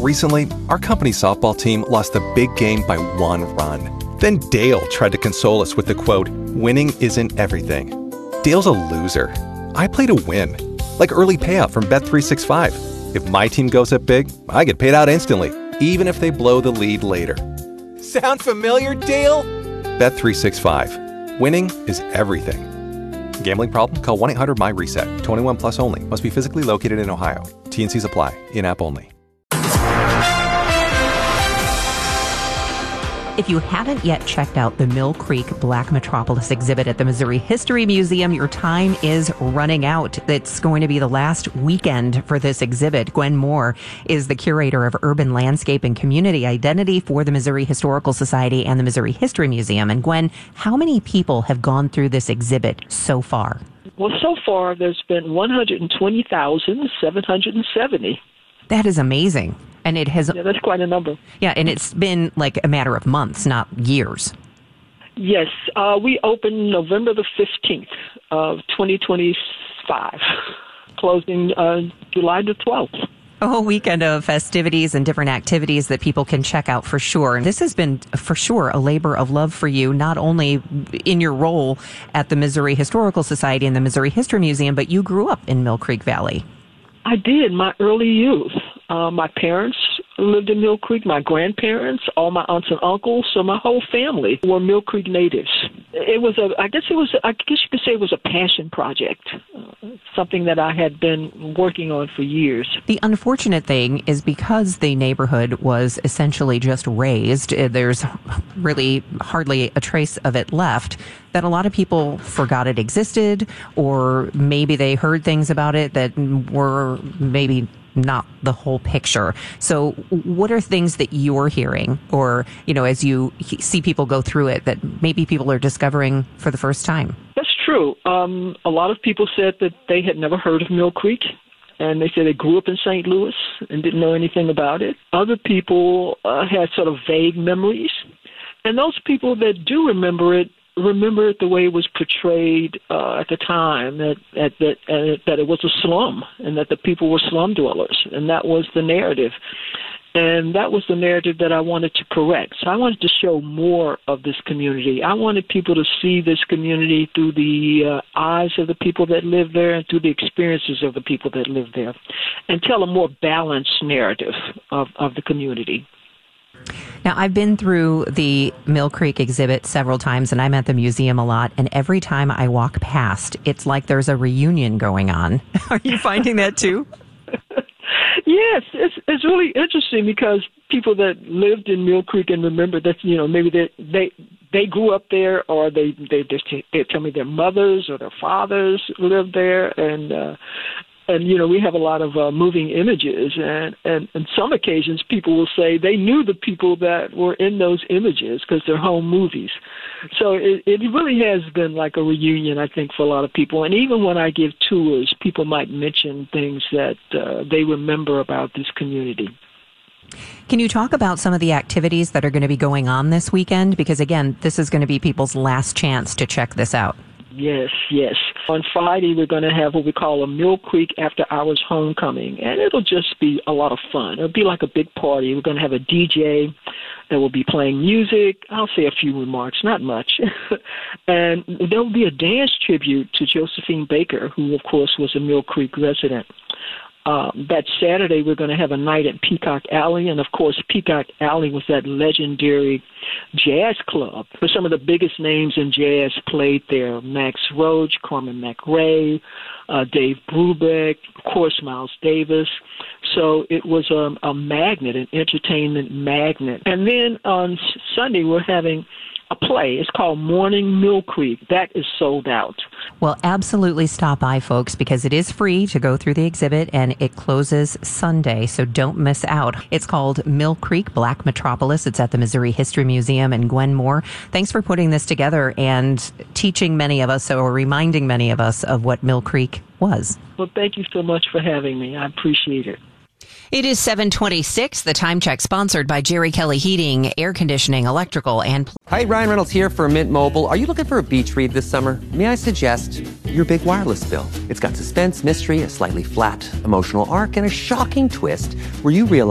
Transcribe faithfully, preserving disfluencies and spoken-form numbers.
Recently, our company softball team lost a big game by one run. Then Dale tried to console us with the quote, "Winning isn't everything." Dale's a loser. I play to win. Like early payout from Bet three sixty-five. If my team goes up big, I get paid out instantly, even if they blow the lead later. Sound familiar, Dale? Bet three sixty-five. Winning is everything. Gambling problem? Call one eight hundred M Y RESET. twenty-one plus only. Must be physically located in Ohio. T and Cs apply. In-app only. If you haven't yet checked out the Mill Creek Black Metropolis exhibit at the Missouri History Museum, your time is running out. It's going to be the last weekend for this exhibit. Gwen Moore is the curator of urban landscape and community identity for the Missouri Historical Society and the Missouri History Museum. And Gwen, how many people have gone through this exhibit so far? Well, so far there's been one hundred twenty thousand seven hundred seventy. That is amazing. And it has... Yeah, that's quite a number. Yeah, and it's been like a matter of months, not years. Yes. Uh, we opened November the fifteenth of twenty twenty-five, closing uh, July the twelfth. A whole weekend of festivities and different activities that people can check out for sure. And this has been, for sure, a labor of love for you, not only in your role at the Missouri Historical Society and the Missouri History Museum, but you grew up in Mill Creek Valley. I did, my early youth. Uh, my parents lived in Mill Creek, my grandparents, all my aunts and uncles, so my whole family were Mill Creek natives. It was a, I guess it was, I guess you could say it was a passion project, uh, something that I had been working on for years. The unfortunate thing is because the neighborhood was essentially just razed, there's really hardly a trace of it left, that a lot of people forgot it existed, or maybe they heard things about it that were maybe not the whole picture. So what are things that you're hearing, or, you know, as you see people go through it, that maybe people are discovering for the first time? That's true. Um, a lot of people said that they had never heard of Mill Creek, and they said they grew up in Saint Louis and didn't know anything about it. Other people uh, had sort of vague memories, and those people that do remember it remember it the way it was portrayed uh, at the time, that that that, uh, that it was a slum and that the people were slum dwellers, and that was the narrative. And that was the narrative that I wanted to correct. So I wanted to show more of this community. I wanted people to see this community through the uh, eyes of the people that live there and through the experiences of the people that live there, and tell a more balanced narrative of, of the community. Now, I've been through the Mill Creek exhibit several times, and I'm at the museum a lot, and every time I walk past, it's like there's a reunion going on. Are you finding that too? Yes, it's it's really interesting because people that lived in Mill Creek and remember that, you know, maybe they they, they grew up there, or they they just they tell me their mothers or their fathers lived there, and uh, and you know, we have a lot of uh, moving images, and and on some occasions people will say they knew the people that were in those images because they're home movies. So it, it really has been like a reunion, I think, for a lot of people. And even when I give tours, people might mention things that uh, they remember about this community. Can you talk about some of the activities that are going to be going on this weekend? Because, again, this is going to be people's last chance to check this out. Yes, yes. On Friday, we're going to have what we call a Mill Creek After Hours Homecoming, and it'll just be a lot of fun. It'll be like a big party. We're going to have a D J that will be playing music. I'll say a few remarks, not much. And there will be a dance tribute to Josephine Baker, who, of course, was a Mill Creek resident. Uh, that Saturday, we're going to have a night at Peacock Alley, and of course, Peacock Alley was that legendary jazz club. For some of the biggest names in jazz played there: Max Roach, Corman McRae, uh, Dave Brubeck, of course, Miles Davis. So it was a, a magnet, an entertainment magnet. And then on Sunday, we're having a play. It's called Morning Mill Creek. That is sold out. Well, absolutely stop by, folks, because it is free to go through the exhibit, and it closes Sunday, so don't miss out. It's called Mill Creek Black Metropolis. It's at the Missouri History Museum. And Gwen Moore, thanks for putting this together and teaching many of us, or reminding many of us, of what Mill Creek was. Well, thank you so much for having me. I appreciate it. It is seven twenty-six, the Time Check, sponsored by Jerry Kelly Heating, Air Conditioning, Electrical, and... Hi, Ryan Reynolds here for Mint Mobile. Are you looking for a beach read this summer? May I suggest your big wireless bill? It's got suspense, mystery, a slightly flat emotional arc, and a shocking twist where you realize